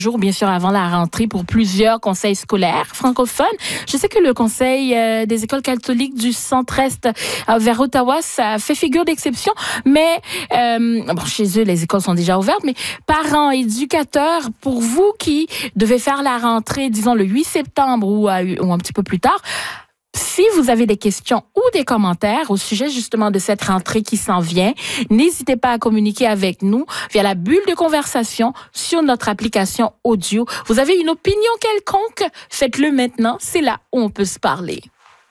jour, bien sûr, avant la rentrée pour plusieurs conseils scolaires francophones. Je sais que le Conseil des écoles catholiques du centre-est vers Ottawa, ça fait figure d'exception, mais chez eux, les écoles sont déjà ouvertes, mais parents, éducateurs, pour vous qui devez faire la rentrée, disons le 8 septembre ou un petit peu plus tard, si vous avez des questions ou des commentaires au sujet justement de cette rentrée qui s'en vient, n'hésitez pas à communiquer avec nous via la bulle de conversation sur notre application audio. Vous avez une opinion quelconque? Faites-le maintenant, c'est là où on peut se parler.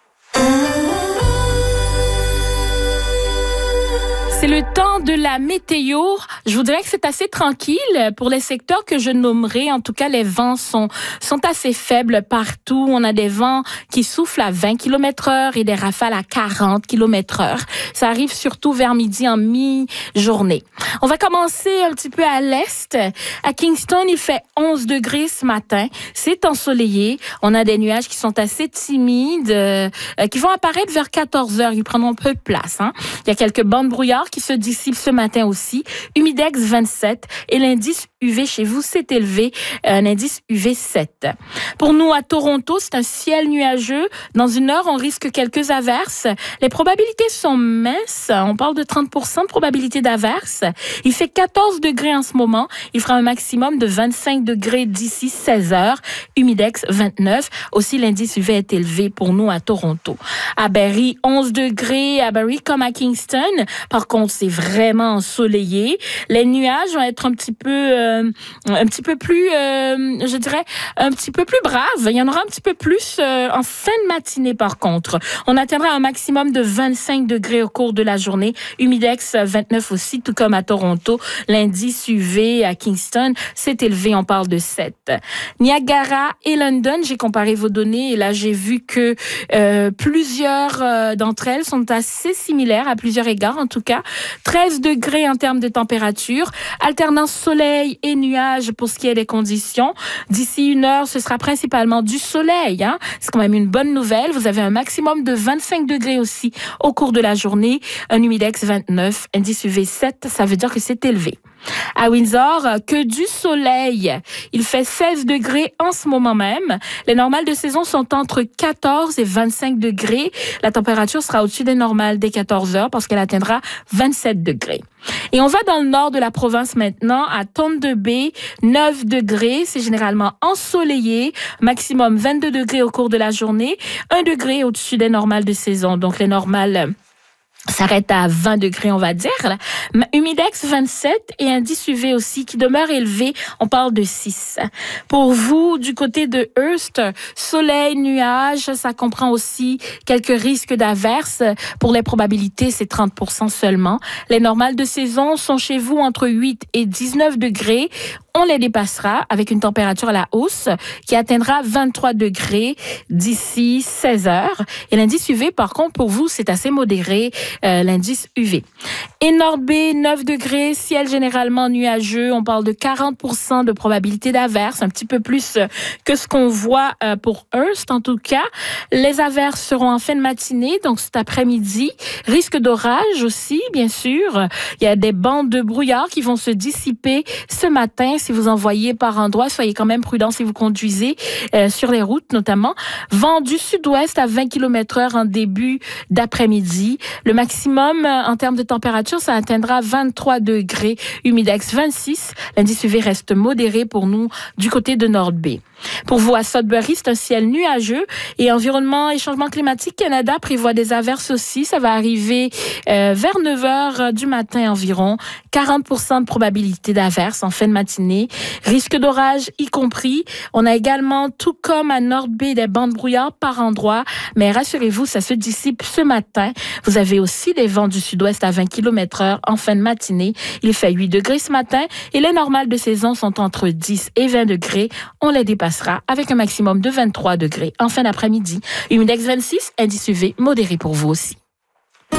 C'est le temps de la météo. Je vous dirais que c'est assez tranquille pour les secteurs que je nommerai. En tout cas, les vents sont assez faibles partout. On a des vents qui soufflent à 20 km/h et des rafales à 40 km/h. Ça arrive surtout vers midi en mi-journée. On va commencer un petit peu à l'est. À Kingston, il fait 11 degrés ce matin. C'est ensoleillé. On a des nuages qui sont assez timides, qui vont apparaître vers 14 heures. Ils prendront peu de place. Il y a quelques bandes brouillard qui se dissipe ce matin aussi. Humidex 27 et l'indice UV chez vous s'est élevé, un indice UV 7. Pour nous à Toronto, c'est un ciel nuageux. Dans une heure, on risque quelques averses. Les probabilités sont minces. On parle de 30% de probabilité d'averses. Il fait 14 degrés en ce moment. Il fera un maximum de 25 degrés d'ici 16 heures. Humidex 29. Aussi, l'indice UV est élevé pour nous à Toronto. À Barrie, 11 degrés. À Barrie comme à Kingston. Par contre, c'est vraiment ensoleillé. Les nuages vont être un petit peu plus, je dirais, un petit peu plus braves. Il y en aura un petit peu plus en fin de matinée, par contre. On atteindra un maximum de 25 degrés au cours de la journée. Humidex 29 aussi, tout comme à Toronto. L'indice UV à Kingston s'est élevé, on parle de 7. Niagara et London, j'ai comparé vos données et là, j'ai vu que plusieurs d'entre elles sont assez similaires à plusieurs égards, en tout cas. 13 degrés en termes de température, alternance soleil et nuages pour ce qui est des conditions. D'ici une heure, ce sera principalement du soleil. C'est quand même une bonne nouvelle. Vous avez un maximum de 25 degrés aussi au cours de la journée. Un humidex 29, indice UV 7, ça veut dire que c'est élevé. À Windsor, que du soleil. Il fait 16 degrés en ce moment même. Les normales de saison sont entre 14 et 25 degrés. La température sera au-dessus des normales dès 14 heures parce qu'elle atteindra 27 degrés. Et on va dans le nord de la province maintenant, à Thunder Bay, 9 degrés. C'est généralement ensoleillé. Maximum 22 degrés au cours de la journée. 1 degré au-dessus des normales de saison. Donc les normales s'arrête à 20 degrés, on va dire. Humidex 27 et indice UV aussi qui demeure élevé. On parle de 6. Pour vous, du côté de Hearst, soleil, nuages, ça comprend aussi quelques risques d'averses. Pour les probabilités, c'est 30% seulement. Les normales de saison sont chez vous entre 8 et 19 degrés. On les dépassera avec une température à la hausse qui atteindra 23 degrés d'ici 16 heures. Et l'indice UV, par contre, pour vous, c'est assez modéré, l'indice UV. Et North Bay, 9 degrés, ciel généralement nuageux. On parle de 40% de probabilité d'averse, un petit peu plus que ce qu'on voit pour Hearst, en tout cas. Les averses seront en fin de matinée, donc cet après-midi. Risque d'orage aussi, bien sûr. Il y a des bandes de brouillard qui vont se dissiper ce matin. Si vous en voyez par endroits, soyez quand même prudents si vous conduisez sur les routes notamment. Vent du sud-ouest à 20 km/h en début d'après-midi. Le maximum en termes de température, ça atteindra 23 degrés. Humidex 26. L'indice UV reste modéré pour nous du côté de North Bay. Pour vous, à Sudbury, c'est un ciel nuageux et Environnement et Changement climatique Canada prévoit des averses aussi. Ça va arriver vers 9 heures du matin environ. 40% de probabilité d'averses en fin de matinée. Risque d'orage y compris. On a également, tout comme à North Bay, des bandes brouillard par endroits. Mais rassurez-vous, ça se dissipe ce matin. Vous avez aussi des vents du sud-ouest à 20 km/h en fin de matinée. Il fait 8 degrés ce matin et les normales de saison sont entre 10 et 20 degrés. On les dépassera avec un maximum de 23 degrés en fin d'après-midi. Humidex 26, indice UV modéré pour vous aussi.